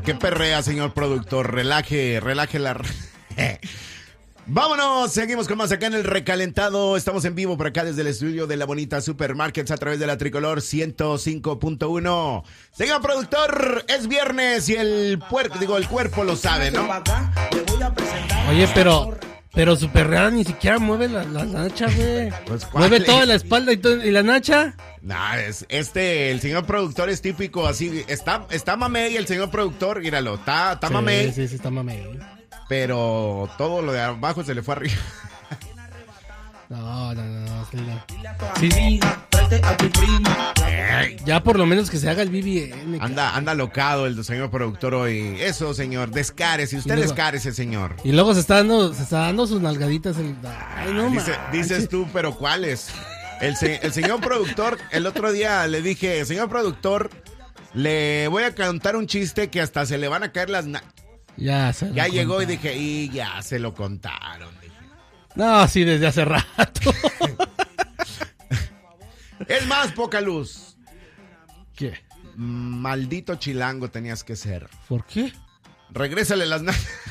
Qué perrea, señor productor. Relaje la... Vámonos, seguimos con más acá en el recalentado. Estamos en vivo por acá desde el estudio de la bonita Supermarkets a través de la Tricolor 105.1. Señor productor, es viernes y el cuerpo lo sabe, ¿no? Oye, pero su perreada ni siquiera mueve la nacha, güey. Pues, mueve toda la espalda y la nacha. Nah, el señor productor es típico, así, está mamey el señor productor, míralo, está mamey. Sí, está mamey. Pero todo lo de abajo se le fue arriba. No. Sí. Ya por lo menos que se haga el BBN. Anda locado el señor productor hoy. Eso, señor, descárese. Usted descárese, señor. Y luego se está dando sus nalgaditas. Ay, no Dices tú, pero ¿cuáles? El señor productor, el otro día le dije, señor productor, le voy a contar un chiste que hasta se le van a caer las... Ya llegó contaron. Y dije, y ya se lo contaron. Dije. No, sí, desde hace rato. Es más, poca luz. ¿Qué? Maldito chilango tenías que ser. ¿Por qué? Regrésale las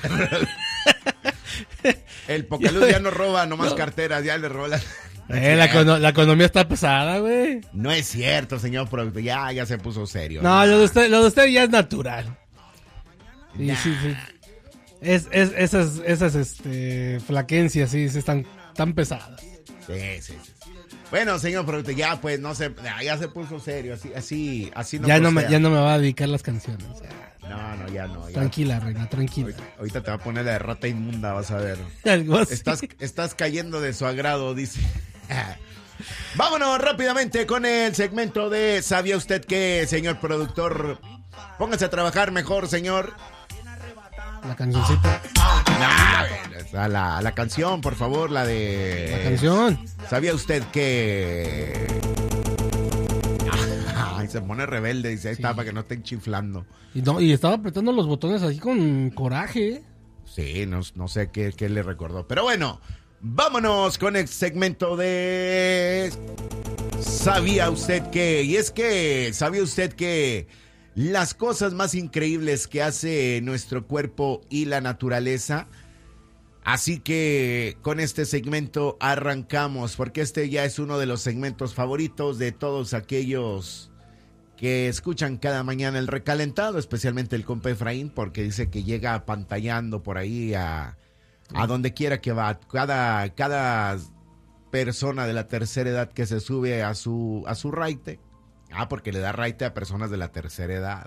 El poca luz ya no roba nomás carteras, ya le roba las... La economía está pesada, güey. No es cierto, señor productor. Ya se puso serio. No, lo de usted ya es natural. Y sí. Esas flaquencias, sí, están tan pesadas. Sí. Bueno, señor productor, ya pues, no sé, ya se puso serio, así no. Ya no me va a dedicar las canciones. No, ya no. Tranquila, reina, tranquila. Ahorita te va a poner la de rata inmunda, vas a ver. Algo así. Estás cayendo de su agrado, dice. Vámonos rápidamente con el segmento de ¿sabía usted qué, señor productor? Póngase a trabajar mejor, señor. La cancioncita. La canción, por favor, la canción. ¿Sabía usted que...? Se pone rebelde, dice, ahí está, para que no estén chiflando. Y estaba apretando los botones así con coraje. Sí, no sé qué le recordó. Pero bueno, vámonos con el segmento de... ¿Sabía usted qué? Y es que, ¿sabía usted que las cosas más increíbles que hace nuestro cuerpo y la naturaleza? Así que con este segmento arrancamos, porque este ya es uno de los segmentos favoritos de todos aquellos que escuchan cada mañana el recalentado, especialmente el compa Efraín, porque dice que llega apantallando por ahí a donde quiera que va. Cada persona de la tercera edad que se sube a su raite, porque le da raite a personas de la tercera edad.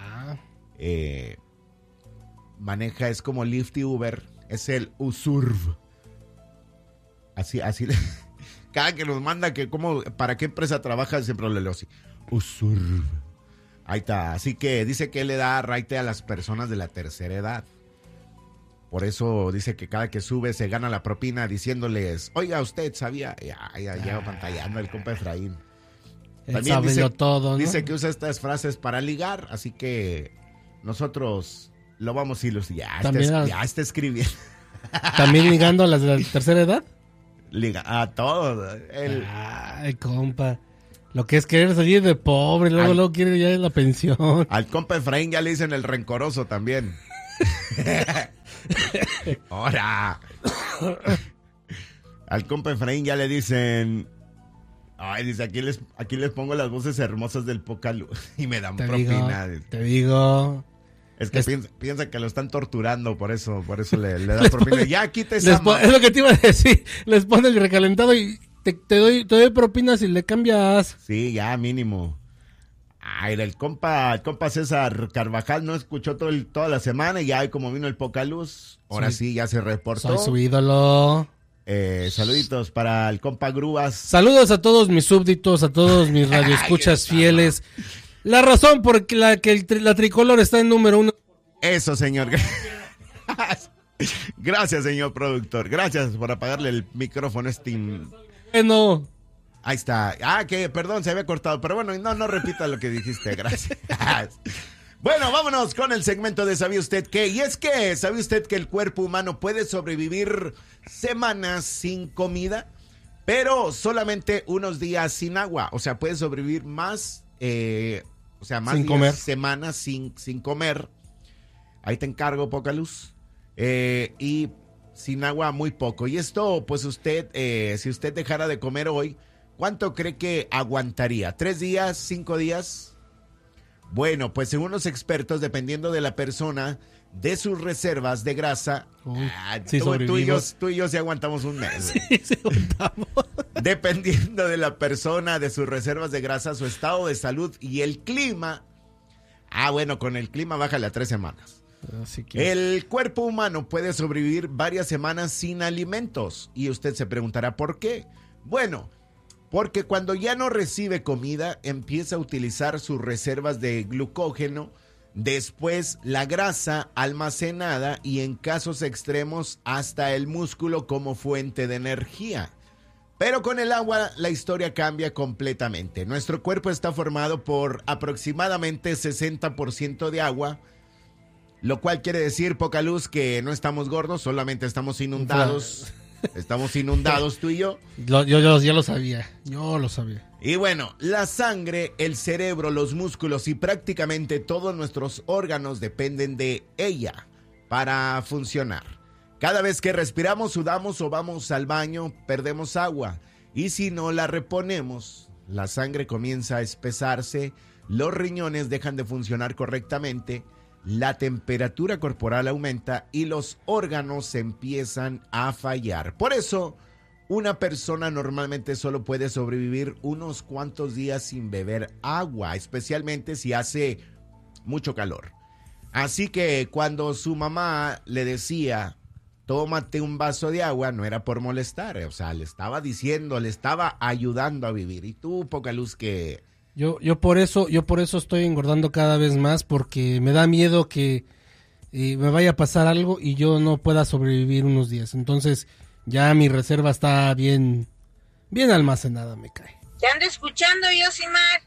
Maneja, es como Lyft y Uber, es el Usurv. Así cada que nos manda que para qué empresa trabaja, siempre lo leo así. Usurv. Ahí está. Así que dice que él le da raite a las personas de la tercera edad. Por eso dice que cada que sube se gana la propina diciéndoles, oiga, usted sabía. Ya pantallando el compa Efraín. También dice, todo, ¿no? Dice que usa estas frases para ligar, así que nosotros lo vamos a ilustrar. Ya está escribiendo. ¿También ligando a las de la tercera edad? Liga a todos. Ay, compa. Lo que es querer salir de pobre, luego quiere ya la pensión. Al compa Efraín ya le dicen el rencoroso también. Ahora. Al compa Efraín ya le dicen... dice, aquí les pongo las voces hermosas del Pócalo y me dan propina. Te digo. Es que piensa que lo están torturando, por eso le da propina. Ya quita esa... Es lo que te iba a decir. Les pone el recalentado y... Te doy propina si le cambias. Sí, ya mínimo. El compa César Carvajal no escuchó toda la semana y ya como vino el Pocaluz, ahora sí ya se reportó. Soy su ídolo. Saluditos para el compa Grúas. Saludos a todos mis súbditos, a todos mis radioescuchas fieles. La razón por la que la Tricolor está en número 1. Eso, señor. Gracias, señor productor. Gracias por apagarle el micrófono Steam. No. Ahí está. Perdón, se había cortado. Pero bueno, no repita lo que dijiste. Gracias. Bueno, vámonos con el segmento de ¿sabía usted qué? Y es que, ¿sabe usted que el cuerpo humano puede sobrevivir semanas sin comida? Pero solamente unos días sin agua. O sea, puede sobrevivir más sin comer. Semanas sin comer. Ahí te encargo, poca luz. Y sin agua, muy poco. Y esto, pues usted, si usted dejara de comer hoy, ¿cuánto cree que aguantaría? ¿3 días? ¿5 días? Bueno, pues según los expertos, dependiendo de la persona, de sus reservas de grasa, sí, tú y yo sí aguantamos un mes. Sí aguantamos. Dependiendo de la persona, de sus reservas de grasa, su estado de salud y el clima. Bueno, con el clima bájale a 3 semanas. Así que... El cuerpo humano puede sobrevivir varias semanas sin alimentos. Y usted se preguntará, ¿por qué? Bueno, porque cuando ya no recibe comida, empieza a utilizar sus reservas de glucógeno, después la grasa almacenada y en casos extremos hasta el músculo como fuente de energía. Pero con el agua la historia cambia completamente. Nuestro cuerpo está formado por aproximadamente 60% de agua, lo cual quiere decir, poca luz, que no estamos gordos, solamente estamos inundados. Estamos inundados tú y yo. Yo lo sabía. Y bueno, la sangre, el cerebro, los músculos y prácticamente todos nuestros órganos dependen de ella para funcionar. Cada vez que respiramos, sudamos o vamos al baño, perdemos agua. Y si no la reponemos, la sangre comienza a espesarse, los riñones dejan de funcionar correctamente, la temperatura corporal aumenta y los órganos empiezan a fallar. Por eso, una persona normalmente solo puede sobrevivir unos cuantos días sin beber agua, especialmente si hace mucho calor. Así que cuando su mamá le decía, tómate un vaso de agua, no era por molestar, o sea, le estaba diciendo, le estaba ayudando a vivir. Y tú, poca luz, que... Yo por eso estoy engordando cada vez más, porque me da miedo que me vaya a pasar algo y yo no pueda sobrevivir unos días. Entonces ya mi reserva está bien almacenada, me cae. Te ando escuchando, Yosimar,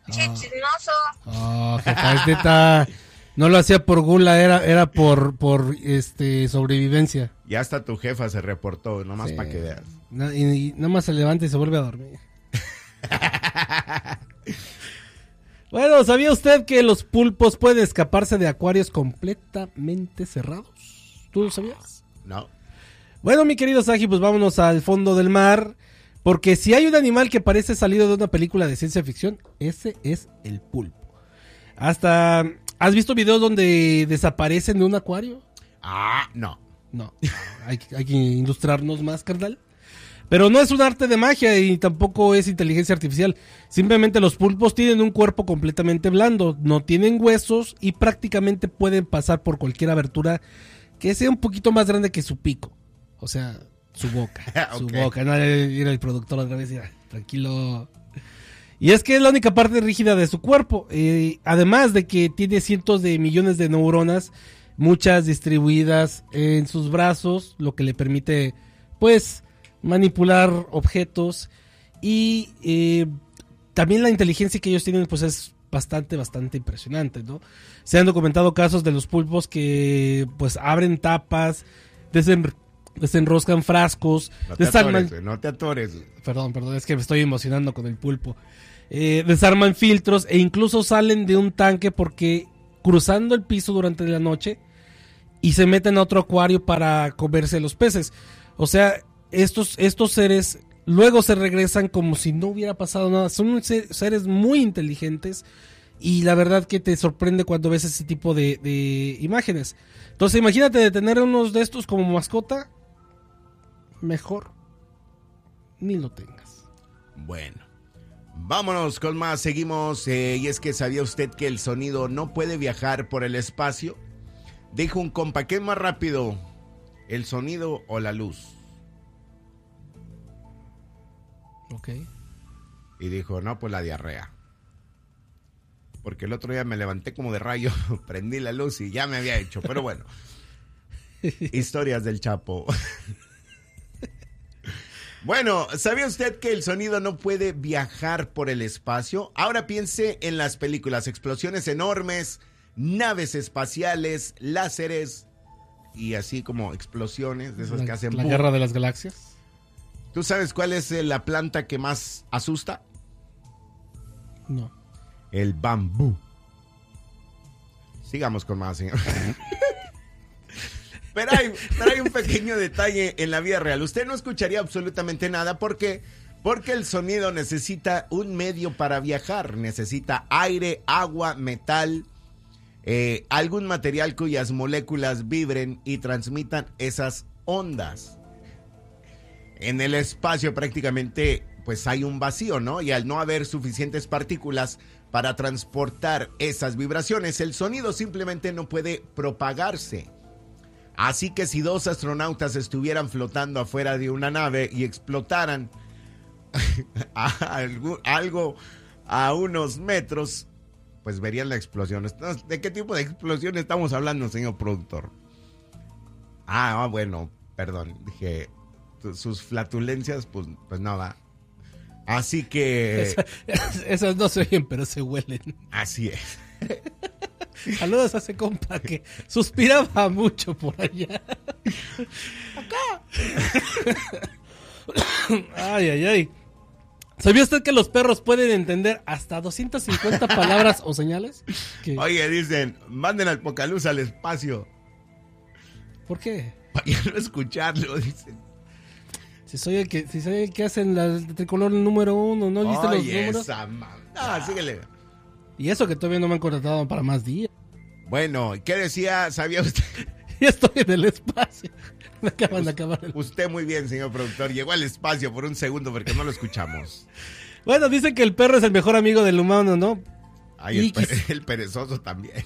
chismoso. Jefa, no lo hacía por gula, era por sobrevivencia. Ya hasta tu jefa se reportó, nomás para que veas. Y nomás se levanta y se vuelve a dormir. Bueno, ¿sabía usted que los pulpos pueden escaparse de acuarios completamente cerrados? ¿Tú lo sabías? No. Bueno, mi querido Saji, pues vámonos al fondo del mar, porque si hay un animal que parece salido de una película de ciencia ficción, ese es el pulpo. ¿Has visto videos donde desaparecen de un acuario? No. No, hay que ilustrarnos más, carnal. Pero no es un arte de magia y tampoco es inteligencia artificial. Simplemente los pulpos tienen un cuerpo completamente blando, no tienen huesos y prácticamente pueden pasar por cualquier abertura que sea un poquito más grande que su pico. O sea, su boca. Okay. Su boca. No, era el productor otra vez, ya, tranquilo. Y es que es la única parte rígida de su cuerpo. Además de que tiene cientos de millones de neuronas, muchas distribuidas en sus brazos, lo que le permite, pues, manipular objetos. Y también la inteligencia que ellos tienen, pues, es bastante impresionante, ¿no? Se han documentado casos de los pulpos que, pues, abren tapas, desenroscan frascos. No te atores. Perdón, es que me estoy emocionando con el pulpo. Desarman filtros e incluso salen de un tanque porque cruzando el piso durante la noche y se meten a otro acuario para comerse los peces. O sea, estos seres luego se regresan como si no hubiera pasado nada. Son seres muy inteligentes y la verdad que te sorprende cuando ves ese tipo de imágenes. Entonces imagínate de tener unos de estos como mascota, mejor ni lo tengas. Bueno, vámonos con más, seguimos. Y es que ¿sabía usted que el sonido no puede viajar por el espacio? Dijo un compa, ¿qué es más rápido, el sonido o la luz? Ok. Y dijo, no, pues la diarrea. Porque el otro día me levanté como de rayo, prendí la luz y ya me había hecho. Pero bueno, historias del Chapo. Bueno, ¿sabía usted que el sonido no puede viajar por el espacio? Ahora piense en las películas, explosiones enormes, naves espaciales, láseres y así como explosiones de esas que hacen la boom. Guerra de las Galaxias. ¿Tú sabes cuál es la planta que más asusta? No. El bambú. Sigamos con más, señor. Pero hay un pequeño detalle en la vida real. Usted no escucharía absolutamente nada porque el sonido necesita un medio para viajar. Necesita aire, agua, metal, algún material cuyas moléculas vibren y transmitan esas ondas. En el espacio prácticamente pues hay un vacío, ¿no? Y al no haber suficientes partículas para transportar esas vibraciones, el sonido simplemente no puede propagarse. Así que si dos astronautas estuvieran flotando afuera de una nave y explotaran algo a unos metros, pues verían la explosión. ¿De qué tipo de explosión estamos hablando, señor productor? Bueno, perdón, dije, sus flatulencias, pues no va. Así que... Esas no se oyen, pero se huelen. Así es. Saludos a ese compa que suspiraba mucho por allá. Acá. Ay. ¿Sabía usted que los perros pueden entender hasta 250 palabras o señales? Oye, dicen, manden al Pocaluz al espacio. ¿Por qué? Para ya no escucharlo, dicen. Si soy el que hacen el tricolor número 1, ¿no viste los números? Síguele. Y eso que todavía no me han contratado para más días. Bueno, ¿qué decía? ¿Sabía usted? Ya estoy en el espacio. Me acaban de acabar. Usted muy bien, señor productor. Llegó al espacio por un segundo porque no lo escuchamos. Bueno, dicen que el perro es el mejor amigo del humano, ¿no? Ay, el perezoso también.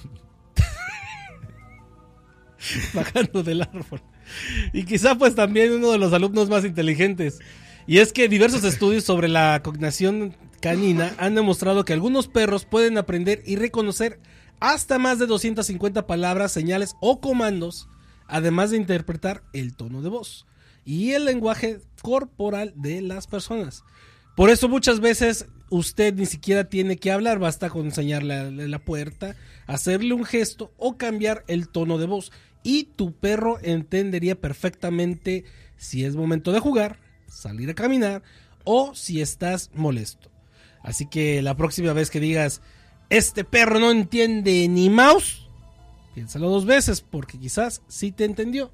Bajando del árbol. Y quizá pues también uno de los alumnos más inteligentes. Y es que diversos estudios sobre la cognición canina han demostrado que algunos perros pueden aprender y reconocer hasta más de 250 palabras, señales o comandos, además de interpretar el tono de voz y el lenguaje corporal de las personas. Por eso muchas veces usted ni siquiera tiene que hablar, basta con enseñarle la puerta, hacerle un gesto o cambiar el tono de voz. Y tu perro entendería perfectamente si es momento de jugar, salir a caminar o si estás molesto. Así que la próxima vez que digas, este perro no entiende ni mouse, piénsalo 2 veces porque quizás sí te entendió.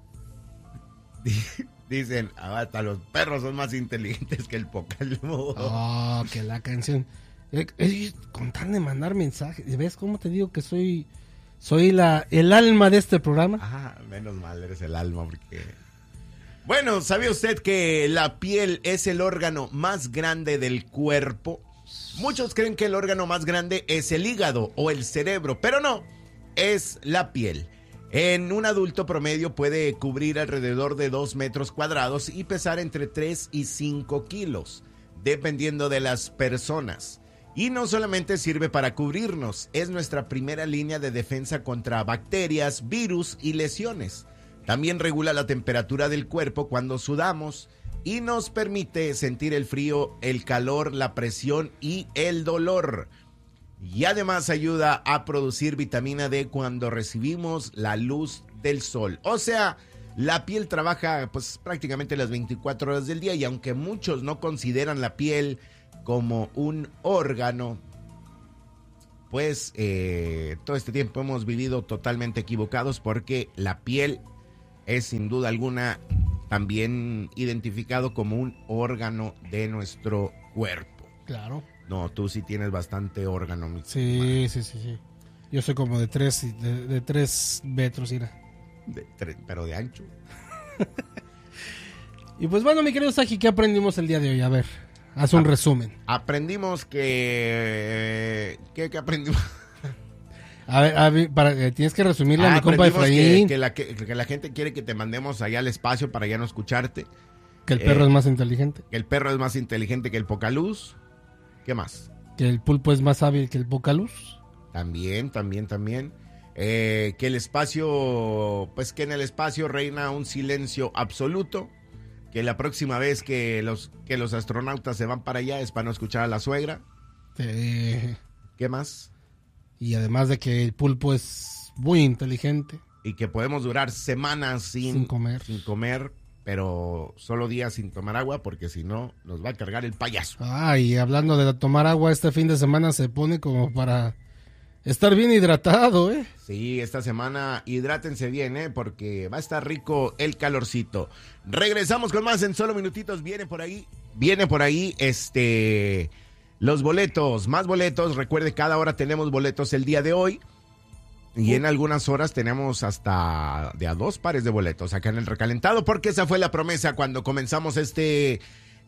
Dicen, hasta los perros son más inteligentes que el Pocaluz. Oh, que la canción. Con tal de mandar mensajes, ¿ves cómo te digo que soy el alma de este programa? Menos mal, eres el alma porque... Bueno, ¿sabía usted que la piel es el órgano más grande del cuerpo? Muchos creen que el órgano más grande es el hígado o el cerebro, pero no, es la piel. En un adulto promedio puede cubrir alrededor de 2 metros cuadrados y pesar entre 3 y 5 kilos, dependiendo de las personas. Y no solamente sirve para cubrirnos, es nuestra primera línea de defensa contra bacterias, virus y lesiones. También regula la temperatura del cuerpo cuando sudamos y nos permite sentir el frío, el calor, la presión y el dolor. Y además ayuda a producir vitamina D cuando recibimos la luz del sol. O sea, la piel trabaja pues prácticamente las 24 horas del día y aunque muchos no consideran la piel como un órgano, pues todo este tiempo hemos vivido totalmente equivocados porque la piel es sin duda alguna también identificado como un órgano de nuestro cuerpo. Claro. No, tú sí tienes bastante órgano. Sí. Yo soy como de 3 metros, mira. Pero de ancho. Y pues bueno, mi querido Saji, ¿qué aprendimos el día de hoy? A ver, haz un resumen. Aprendimos que... ¿Qué aprendimos? A ver, tienes que resumirle a mi compa Efraín. Que la gente quiere que te mandemos allá al espacio para ya no escucharte. Que el perro es más inteligente. Que el perro es más inteligente que el Pocaluz. ¿Qué más? Que el pulpo es más hábil que el Pocaluz. También. Que el espacio, pues que en el espacio reina un silencio absoluto. Que la próxima vez que los astronautas se van para allá es para no escuchar a la suegra. ¿Qué más? Y además de que el pulpo es muy inteligente. Y que podemos durar semanas sin comer, pero solo días sin tomar agua, porque si no, nos va a cargar el payaso. Y hablando de tomar agua, este fin de semana se pone como para Estar bien hidratado, ¿eh? Sí, esta semana hidrátense bien, porque va a estar rico el calorcito. Regresamos con más en solo minutitos. Viene por ahí, los boletos, más boletos. Recuerde, cada hora tenemos boletos el día de hoy. Y en algunas horas tenemos hasta de a 2 pares de boletos acá en el recalentado, porque esa fue la promesa cuando comenzamos este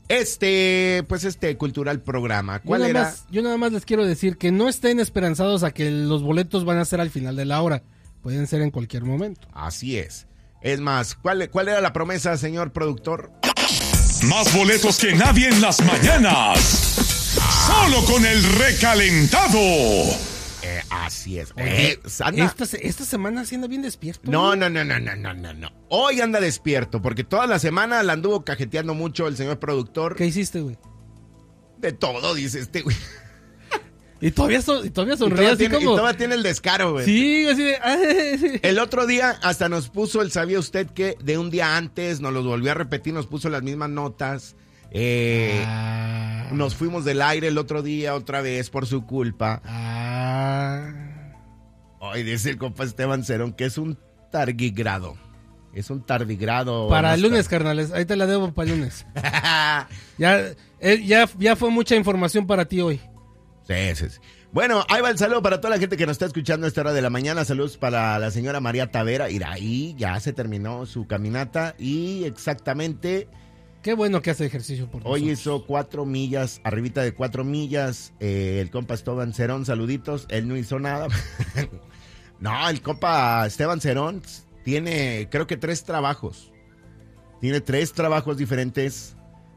cultural programa. ¿Cuál era? Yo nada más les quiero decir que no estén esperanzados a que los boletos van a ser al final de la hora. Pueden ser en cualquier momento. Así es. Es más, ¿cuál era la promesa, señor productor? Más boletos que nadie en las mañanas. Solo con el recalentado. Así es. Esta semana sí anda bien despierto. No. Hoy anda despierto, porque toda la semana la anduvo cajeteando mucho el señor productor. ¿Qué hiciste, güey? De todo, dice este güey. Y todavía sonríe así Y todavía tiene el descaro, güey. Sí, así de... El otro día hasta nos puso ¿sabía usted que? De un día antes, nos lo volvió a repetir, nos puso las mismas notas. Nos fuimos del aire el otro día otra vez por su culpa. Hoy dice el compa Esteban Cerón que es un tardigrado. Es un tardigrado. Para el lunes, carnales. Ahí te la debo para el lunes. Ya fue mucha información para ti hoy. Sí. Bueno, ahí va el saludo para toda la gente que nos está escuchando a esta hora de la mañana. Saludos para la señora María Tavera. Y ahí ya se terminó su caminata y exactamente... Qué bueno que hace ejercicio por nosotros. Hoy hizo 4 millas, arribita de 4 millas. El compa Esteban Cerón, saluditos. Él no hizo nada. No, el compa Esteban Cerón tiene, creo que 3 trabajos. Tiene 3 trabajos diferentes.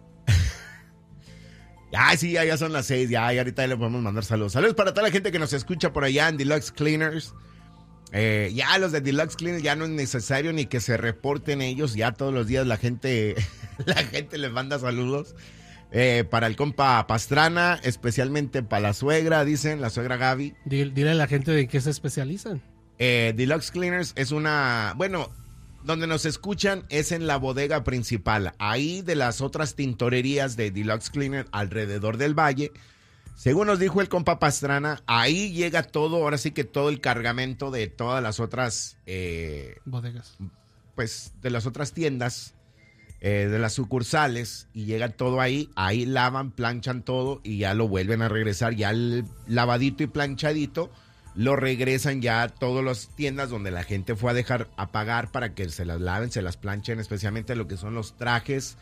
Sí, ya son las 6. Ya ahorita le podemos mandar saludos. Saludos para toda la gente que nos escucha por allá en Deluxe Cleaners. Ya los de Deluxe Cleaners ya no es necesario ni que se reporten ellos. Ya todos los días la gente les manda saludos. Para el compa Pastrana, especialmente para la suegra, dicen, la suegra Gaby. Dile a la gente de qué se especializan. Deluxe Cleaners es donde nos escuchan es en la bodega principal. Ahí de las otras tintorerías de Deluxe Cleaner alrededor del valle. Según nos dijo el compa Pastrana, ahí llega todo, ahora sí que todo el cargamento de todas las otras... bodegas. Pues de las otras tiendas, de las sucursales, y llega todo ahí lavan, planchan todo y ya lo vuelven a regresar, ya el lavadito y planchadito, lo regresan ya a todas las tiendas donde la gente fue a pagar para que se las laven, se las planchen, especialmente lo que son los trajes,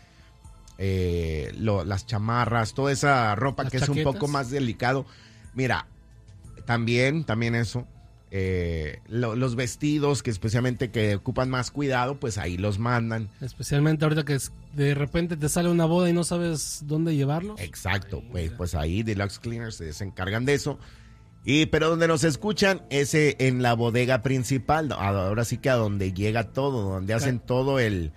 las chamarras, toda esa ropa que chaquetas. Es un poco más delicado. Mira, también eso, los vestidos que especialmente que ocupan más cuidado, pues ahí los mandan. Especialmente ahorita que de repente te sale una boda y no sabes dónde llevarlos. Exacto, pues ahí Deluxe Cleaners se encargan de eso. Pero donde nos escuchan es en la bodega principal, ahora sí que a donde llega todo, donde hacen todo el...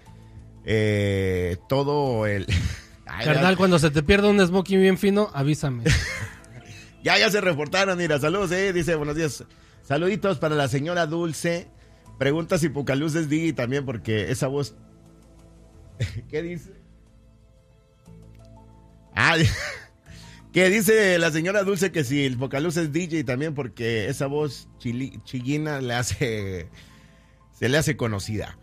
Carnal, cuando se te pierda un smoking bien fino, avísame. ya se reportaron, mira, saludos, dice, buenos días. Saluditos para la señora Dulce. Pregunta si Pocaluz es DJ también, porque esa voz... ¿Qué dice? Que dice la señora Dulce que si el Pocaluz es DJ también, porque esa voz chillina se le hace conocida.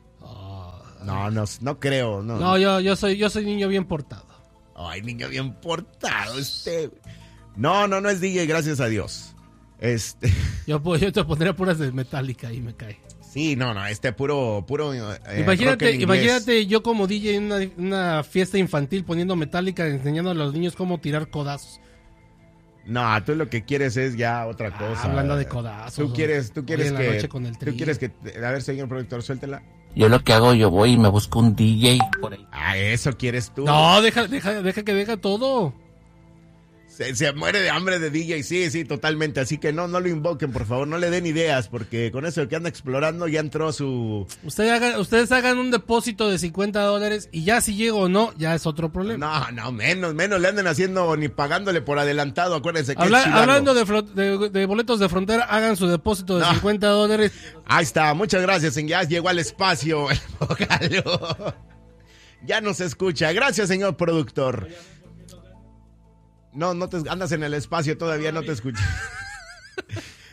No creo. No, yo soy niño bien portado. Ay, niño bien portado usted. No es DJ, gracias a Dios. Yo te pondría puras de Metallica y me cae. Sí, puro imagínate yo como DJ en una fiesta infantil poniendo Metallica, enseñando a los niños cómo tirar codazos. No, tú lo que quieres es ya otra cosa. Hablando de codazos. Tú quieres que a ver, señor productor, suéltela. Yo lo que hago, yo voy y me busco un DJ por ahí. Eso quieres tú. No, deja que venga todo. Se muere de hambre de DJ, sí, totalmente. Así que no lo invoquen, por favor, no le den ideas, porque con eso que anda explorando ya entró su... Ustedes hagan un depósito de $50 y ya si llego o no, ya es otro problema. No, menos le anden haciendo ni pagándole por adelantado, acuérdense que hablando de boletos de frontera, hagan su depósito de $50. Ahí está, muchas gracias, ya llegó al espacio el vocalo. Ya nos escucha, gracias señor productor. No te andas en el espacio todavía, no te escucho.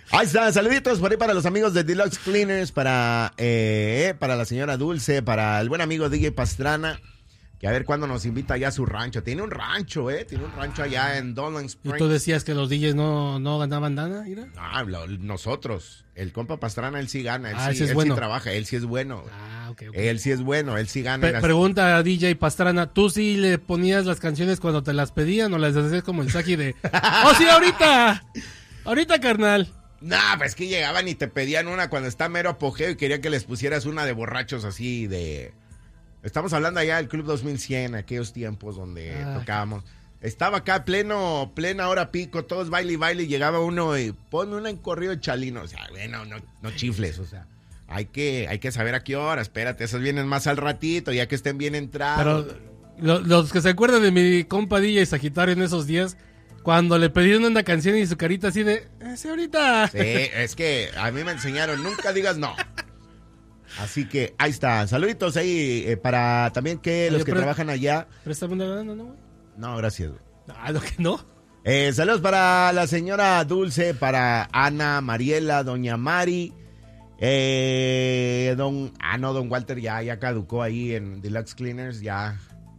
Ahí está, saluditos por ahí para los amigos de Deluxe Cleaners, para la señora Dulce, para el buen amigo DJ Pastrana, que a ver cuándo nos invita allá a su rancho. Tiene un rancho, tiene un rancho allá en Dolan Springs. ¿Y tú decías que los DJs no ganaban nada, mira? Nosotros, el compa Pastrana, él sí gana, él sí trabaja, él sí es bueno. Ok. Él sí es bueno, él sí gana. Pregunta a DJ Pastrana, ¿tú sí le ponías las canciones cuando te las pedían o las hacías como el Saki de, ¡oh, sí, ahorita, carnal! Nah, pues que llegaban y te pedían una cuando está mero apogeo y quería que les pusieras una de borrachos así de... Estamos hablando allá del Club 2100, aquellos tiempos donde tocábamos. Estaba acá plena hora pico, todos baile y baile, y llegaba uno y ponme una en corrido de Chalino. O sea, bueno, no chifles, o sea, hay que saber a qué hora, espérate, esos vienen más al ratito, ya que estén bien entrados. Pero los que se acuerdan de mi compa DJ Sagitario en esos días... Cuando le pedieron una canción y su carita así de, sí, ahorita. Sí, es que a mí me enseñaron, nunca digas no. Así que ahí está. Saluditos ahí para también los que trabajan allá. Préstame una lana, ¿no, güey? No, gracias. ¿Lo que no? Saludos para la señora Dulce, para Ana, Mariela, doña Mari. Don Walter ya caducó ahí en Deluxe Cleaners. Ya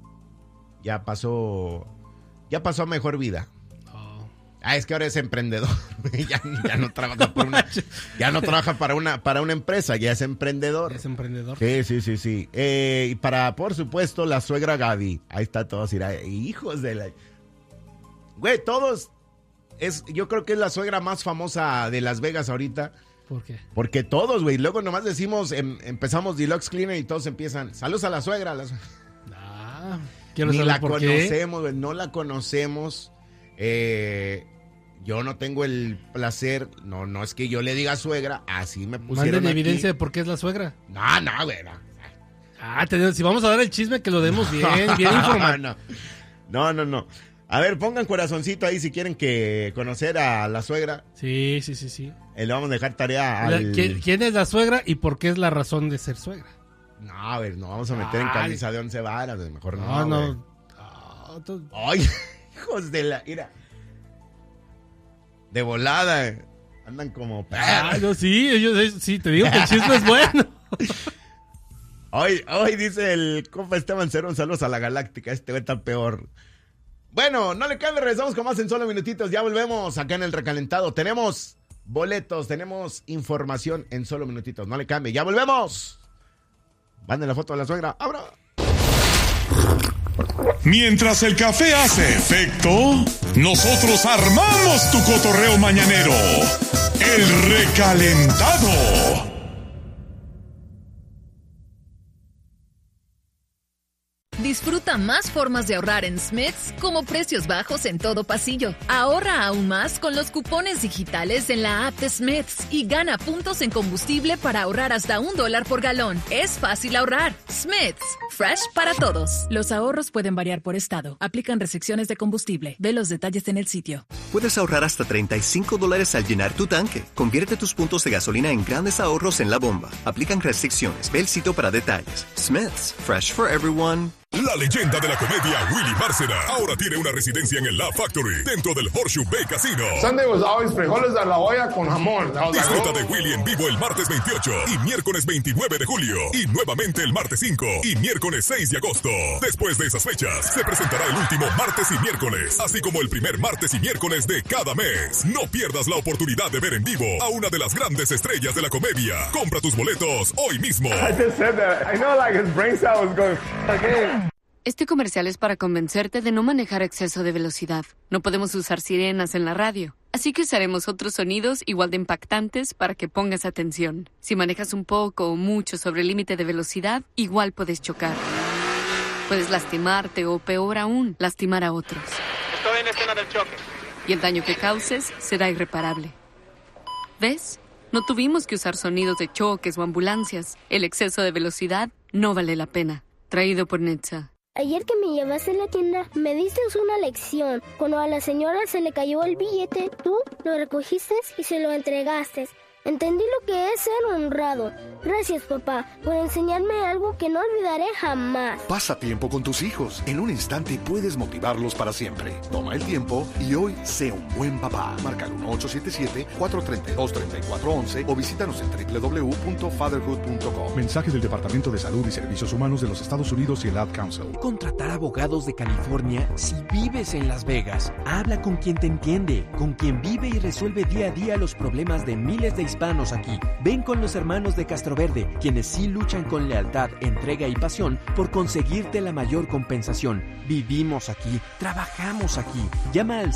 pasó a mejor vida. Es que ahora es emprendedor. ya no trabaja para una empresa, ya es emprendedor. Es emprendedor. Sí. Y para, por supuesto, la suegra Gaby. Ahí está todos, hijos de la... Güey, todos... Yo creo que es la suegra más famosa de Las Vegas ahorita. ¿Por qué? Porque todos, güey. Luego nomás decimos, empezamos Deluxe Cleaner y todos empiezan. Saludos a la suegra. Quiero saber por qué. Conocemos, güey. No la conocemos. Yo no tengo el placer, no es que yo le diga suegra, así me pusieron. Manden evidencia de por qué es la suegra. No, güey. Si vamos a dar el chisme, que lo demos bien informado. No. A ver, pongan corazoncito ahí si quieren conocer a la suegra. Sí. Le vamos a dejar tarea al... ¿Quién es la suegra y por qué es la razón de ser suegra? No, a ver, no vamos a meter en camisa de 11 varas, mejor no. No. Ay, hijos de la... Mira. De volada. Andan como perros. Sí, te digo que el chisme es bueno. Hoy dice el compa Esteban Cerón, saludos a la Galáctica. Este güey está peor. Bueno, no le cambie, regresamos con más en solo minutitos. Ya volvemos acá en el recalentado. Tenemos boletos, tenemos información en solo minutitos. No le cambie, ya volvemos. Manden la foto de la suegra. ¡Abra! Mientras el café hace efecto, nosotros armamos tu cotorreo mañanero. El recalentado. Disfruta más formas de ahorrar en Smith's, como precios bajos en todo pasillo. Ahorra aún más con los cupones digitales en la app de Smith's y gana puntos en combustible para ahorrar hasta $1 por galón. Es fácil ahorrar. Smith's, fresh para todos. Los ahorros pueden variar por estado. Aplican restricciones de combustible. Ve los detalles en el sitio. Puedes ahorrar hasta $35 al llenar tu tanque. Convierte tus puntos de gasolina en grandes ahorros en la bomba. Aplican restricciones. Ve el sitio para detalles. Smith's, fresh for everyone. La leyenda de la comedia Willy Bárcena ahora tiene una residencia en el Laugh Factory dentro del Horseshoe Bay Casino. Sunday was always frijoles a la olla con jamón. Disfruta de Willy en vivo el martes 28 y miércoles 29 de julio y nuevamente el martes 5 y miércoles 6 de agosto. Después de esas fechas se presentará el último martes y miércoles, así como el primer martes y miércoles de cada mes. No pierdas la oportunidad de ver en vivo a una de las grandes estrellas de la comedia. Compra tus boletos hoy mismo. I just said that. I know like his brain cell was going again. Este comercial es para convencerte de no manejar a exceso de velocidad. No podemos usar sirenas en la radio, así que usaremos otros sonidos igual de impactantes para que pongas atención. Si manejas un poco o mucho sobre el límite de velocidad, igual puedes chocar. Puedes lastimarte o, peor aún, lastimar a otros. Estoy en escena del choque. Y el daño que causes será irreparable. ¿Ves? No tuvimos que usar sonidos de choques o ambulancias. El exceso de velocidad no vale la pena. Traído por NHTSA. Ayer que me llevaste a la tienda, me diste una lección. Cuando a la señora se le cayó el billete, tú lo recogiste y se lo entregaste. Entendí lo que es ser honrado. Gracias, papá, por enseñarme algo que no olvidaré jamás. Pasa tiempo con tus hijos. En un instante puedes motivarlos para siempre. Toma el tiempo y hoy sé un buen papá. Marca el 1877-432-3411 o visítanos en www.fatherhood.com. Mensaje del Departamento de Salud y Servicios Humanos de los Estados Unidos y el Ad Council. Contratar abogados de California si vives en Las Vegas. Habla con quien te entiende, con quien vive y resuelve día a día los problemas de miles de hispanos aquí. Ven con los hermanos de Castroverde, quienes sí luchan con lealtad, entrega y pasión por conseguirte la mayor compensación. Vivimos aquí, trabajamos aquí. Llama al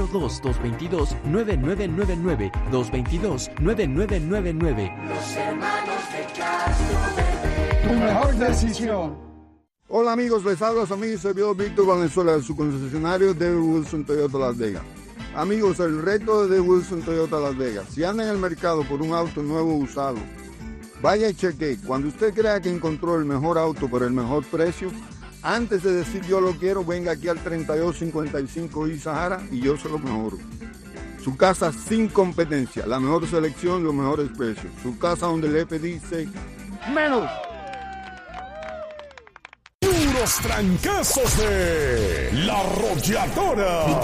702-222-9999, 222-9999. Los hermanos de Castroverde, tu mejor decisión. Hola amigos, les habla su amigo y servidor Víctor Valenzuela de su concesionario de Wilson Toyota Las Vegas. Amigos, el reto de Wilson Toyota Las Vegas. Si anda en el mercado por un auto nuevo o usado, vaya y cheque. Cuando usted crea que encontró el mejor auto por el mejor precio, antes de decir yo lo quiero, venga aquí al 3255 East Sahara y yo se lo mejoro. Su casa sin competencia, la mejor selección, los mejores precios. Su casa donde le dice menos. Puros trancazos de La Arrolladora.